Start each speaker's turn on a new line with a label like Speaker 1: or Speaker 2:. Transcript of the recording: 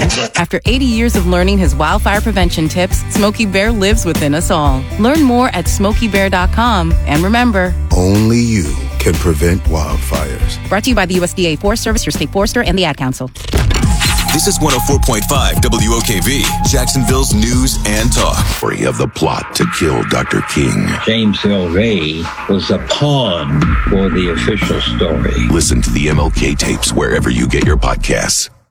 Speaker 1: After 80 years of learning his wildfire prevention tips, Smokey Bear lives within us all. Learn more at SmokeyBear.com. And remember,
Speaker 2: only you can prevent wildfires.
Speaker 1: Brought to you by the USDA Forest Service, your state forester, and the Ad Council.
Speaker 3: This is 104.5 WOKV, Jacksonville's news and talk.
Speaker 4: Story of the plot to kill Dr. King.
Speaker 5: James Earl Ray was a pawn for the official story.
Speaker 4: Listen to the MLK tapes wherever you get your podcasts.